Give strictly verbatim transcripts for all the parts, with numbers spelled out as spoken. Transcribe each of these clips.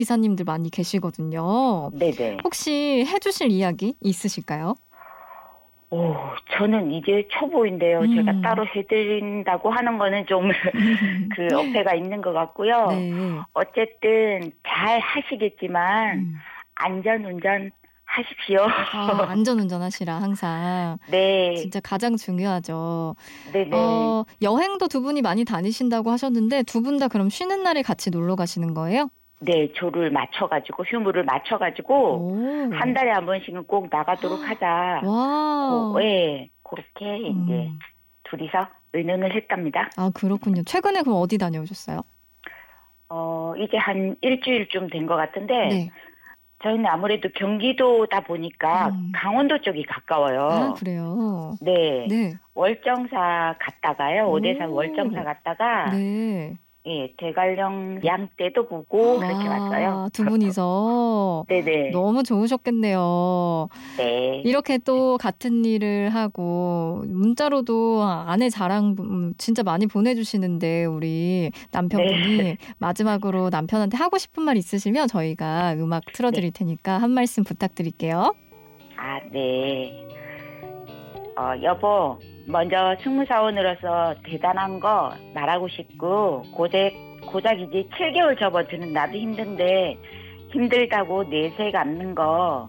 기사님들 많이 계시거든요. 네네. 혹시 해주실 이야기 있으실까요? 오, 저는 이제 초보인데요. 제가 음. 따로 해드린다고 하는 거는 좀 그 어폐가 있는 것 같고요. 네. 어쨌든 잘 하시겠지만 음. 안전운전 하십시오. 아, 안전운전 하시라 항상. 네. 진짜 가장 중요하죠. 네네. 어, 여행도 두 분이 많이 다니신다고 하셨는데 두 분 다 그럼 쉬는 날에 같이 놀러 가시는 거예요? 네, 조를 맞춰가지고 휴무를 맞춰가지고 한 오. 달에 한 번씩은 꼭 나가도록 하자. 고, 와. 예, 그렇게 이제 음. 둘이서 의논을 했답니다. 아, 그렇군요. 최근에 그럼 어디 다녀오셨어요? 어, 이제 한 일주일쯤 된 것 같은데 네. 저희는 아무래도 경기도다 보니까 음. 강원도 쪽이 아, 가까워요. 그래요? 네, 네. 월정사 갔다가요. 오대산 월정사 오. 갔다가 네. 예, 대관령 양떼도 보고 그렇게 왔어요. 와, 두 분이서 네네. 너무 좋으셨겠네요. 네. 이렇게 또 같은 일을 하고 문자로도 아내 자랑 음 진짜 많이 보내주시는데 우리 네. 남편분이 마지막으로 남편한테 하고 싶은 말 있으시면 저희가 음악 네. 틀어드릴 테니까 한 말씀 부탁드릴게요. 아, 네. 어, 여보, 먼저 승무사원으로서 대단한 거 말하고 싶고, 고작, 고작 이제 칠 개월 접어드는 나도 힘든데, 힘들다고 내색 않는 거,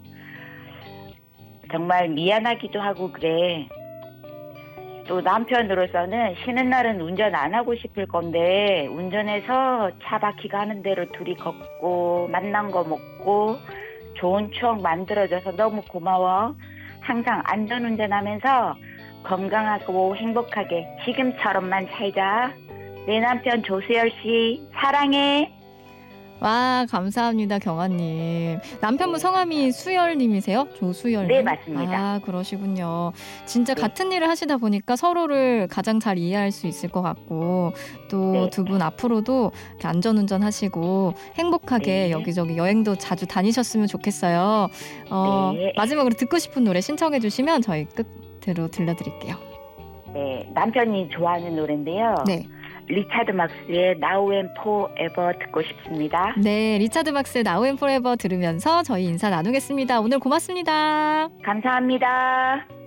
정말 미안하기도 하고 그래. 또 남편으로서는 쉬는 날은 운전 안 하고 싶을 건데, 운전해서 차 바퀴 가는 대로 둘이 걷고, 맛난 거 먹고, 좋은 추억 만들어줘서 너무 고마워. 항상 안전운전하면서 건강하고 행복하게 지금처럼만 살자. 내 남편 조수열 씨 사랑해. 와, 감사합니다, 경아님. 남편분 네, 성함이 수열님이세요? 네 조수열님? 맞습니다. 아, 그러시군요. 진짜 네, 같은 일을 하시다 보니까 서로를 가장 잘 이해할 수 있을 것 같고, 또 네, 두 분 앞으로도 이렇게 안전운전 하시고 행복하게 네, 여기저기 여행도 자주 다니셨으면 좋겠어요. 어, 네, 마지막으로 듣고 싶은 노래 신청해 주시면 저희 끝으로 들려드릴게요. 네. 남편이 좋아하는 노래인데요. 네. 리차드 막스의 Now and Forever 듣고 싶습니다. 네, 리차드 박스의 Now and Forever 들으면서 저희 인사 나누겠습니다. 오늘 고맙습니다. 감사합니다.